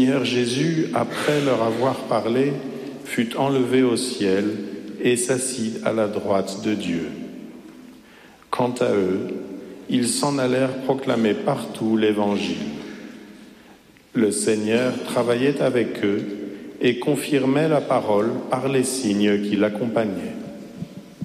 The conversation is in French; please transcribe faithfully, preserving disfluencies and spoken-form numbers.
Seigneur Jésus, après leur avoir parlé, fut enlevé au ciel et s'assit à la droite de Dieu. Quant à eux, ils s'en allèrent proclamer partout l'Évangile. Le Seigneur travaillait avec eux et confirmait la parole par les signes qui l'accompagnaient.